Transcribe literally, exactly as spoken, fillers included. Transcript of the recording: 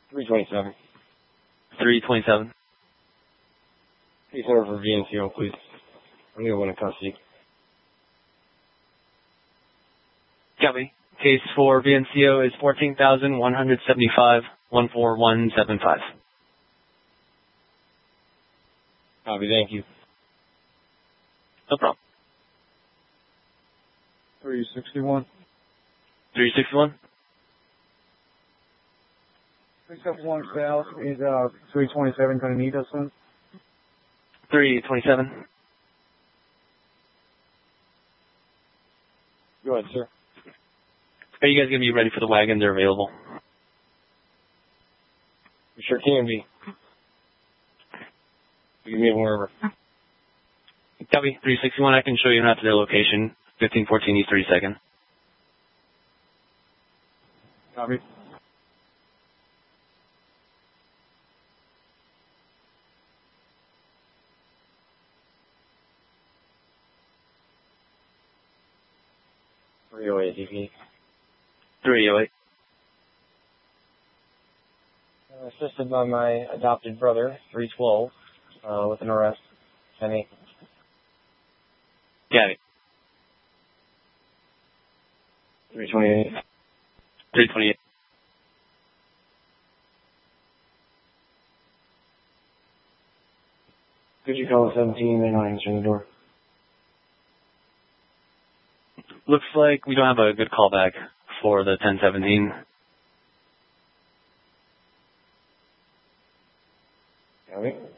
three twenty-seven. three twenty-seven. Case number for V N C O, please. I'm going to go in custody. Copy. Case for V N C O is fourteen thousand one hundred seventy-five, one four one seven five. Copy, thank you. No problem. three sixty-one. three sixty-one. three seventy-one South is uh, three twenty-seven going to need us, son? three twenty-seven. Go ahead, sir. Are you guys going to be ready for the wagon? They're available. We sure can be. You can meet them wherever. Copy. three sixty-one. I can show you after their location. fifteen fourteen East thirty-second. Copy. three oh eight D P. three oh eight. Uh, assisted by my adopted brother, three twelve, uh, with an arrest. ten eight. Got it. three twenty-eight. three twenty-eight. Could you call it seventeen? They're not answering the door. Looks like we don't have a good callback for the ten seventeen. Copy.